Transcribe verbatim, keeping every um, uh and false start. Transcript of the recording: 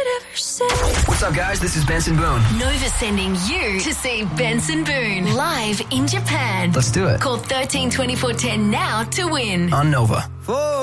could ever say. What's up, guys? This is Benson Boone. Nova sending you to see Benson Boone live in Japan. Let's do it. Call thirteen twenty-four ten now to win. On Nova. Four.